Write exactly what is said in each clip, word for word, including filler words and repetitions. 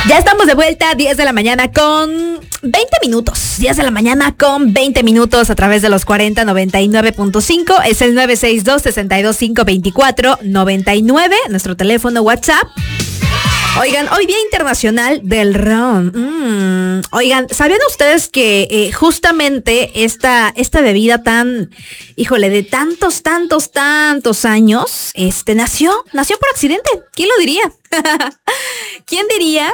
Ya estamos de vuelta, diez de la mañana con veinte minutos. diez de la mañana con veinte minutos a través de los cuarenta noventa y nueve punto cinco. Es el nueve seis dos, seis dos cinco, dos cuatro nueve nueve, nuestro teléfono WhatsApp. Oigan, hoy Día Internacional del Ron. Mm. Oigan, ¿sabían ustedes que eh, justamente esta, esta bebida tan, híjole, de tantos, tantos, tantos años, este, nació, nació por accidente? ¿Quién lo diría? ¿Quién diría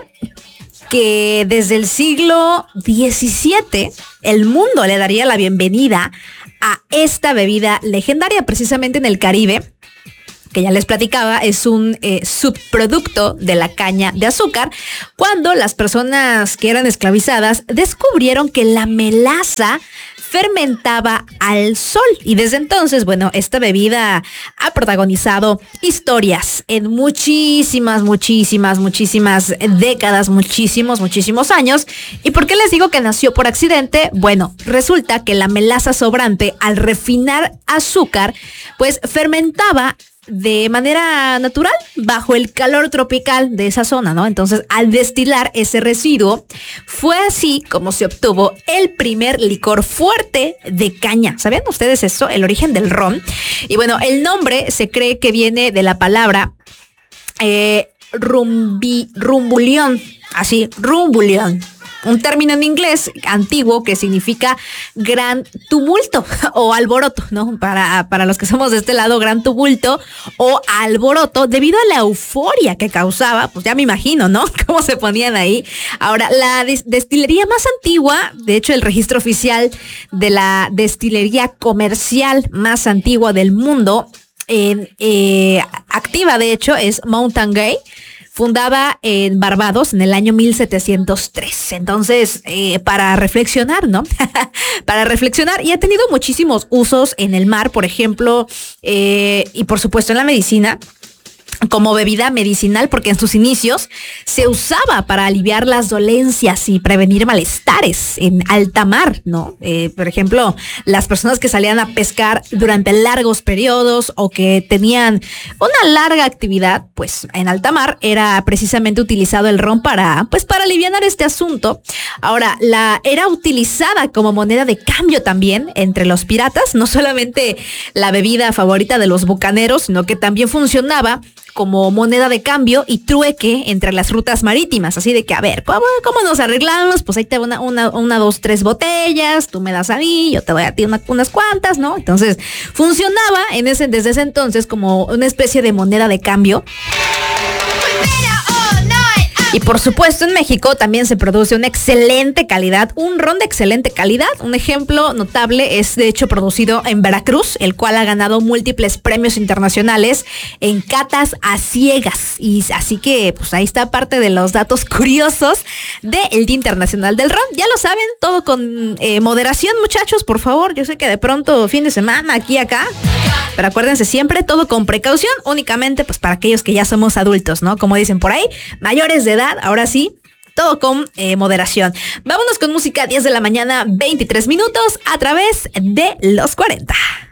que desde el siglo diecisiete el mundo le daría la bienvenida a esta bebida legendaria precisamente en el Caribe? Que ya les platicaba, es un eh, subproducto de la caña de azúcar, cuando las personas que eran esclavizadas descubrieron que la melaza fermentaba al sol. Y desde entonces, bueno, esta bebida ha protagonizado historias en muchísimas, muchísimas, muchísimas décadas, muchísimos, muchísimos años. ¿Y por qué les digo que nació por accidente? Bueno, resulta que la melaza sobrante, al refinar azúcar, pues fermentaba de manera natural bajo el calor tropical de esa zona, ¿no? Entonces, al destilar ese residuo, fue así como se obtuvo el primer licor fuerte de caña. ¿Sabían ustedes eso? El origen del ron. Y bueno, el nombre se cree que viene de la palabra eh, rumbi, rumbulión, así, rumbulión. Un término en inglés antiguo que significa gran tumulto o alboroto, ¿no? Para, para los que somos de este lado, gran tumulto o alboroto, debido a la euforia que causaba, pues ya me imagino, ¿no? Cómo se ponían ahí. Ahora, la des- destilería más antigua, de hecho, el registro oficial de la destilería comercial más antigua del mundo, eh, eh, activa, de hecho, es Mountain Gay, fundada en Barbados en el año mil setecientos tres. Entonces, eh, para reflexionar, ¿no? Para reflexionar, y ha tenido muchísimos usos en el mar, por ejemplo, eh, y por supuesto en la medicina, como bebida medicinal, porque en sus inicios se usaba para aliviar las dolencias y prevenir malestares en alta mar, ¿no? Eh, por ejemplo, las personas que salían a pescar durante largos periodos o que tenían una larga actividad, pues en alta mar era precisamente utilizado el ron para, pues para aliviar este asunto. Ahora, la era utilizada como moneda de cambio también entre los piratas, no solamente la bebida favorita de los bucaneros, sino que también funcionaba como moneda de cambio y trueque entre las rutas marítimas, así de que, a ver, ¿cómo, cómo nos arreglamos? Pues ahí te una, una, una, dos, tres botellas, tú me das a mí, yo te doy a ti una, unas cuantas, ¿no? Entonces, funcionaba en ese, desde ese entonces como una especie de moneda de cambio. Y por supuesto en México también se produce una excelente calidad, un ron de excelente calidad. Un ejemplo notable es de hecho producido en Veracruz, el cual ha ganado múltiples premios internacionales en catas a ciegas. Y así que pues ahí está parte de los datos curiosos del Día Internacional del Ron. Ya lo saben, todo con eh, moderación, muchachos, por favor. Yo sé que de pronto fin de semana aquí acá, pero acuérdense siempre, todo con precaución, únicamente pues para aquellos que ya somos adultos, ¿no? Como dicen por ahí, mayores de edad. Ahora sí, todo con eh, moderación. Vámonos con música, diez de la mañana, veintitrés minutos, a través de los cuarenta.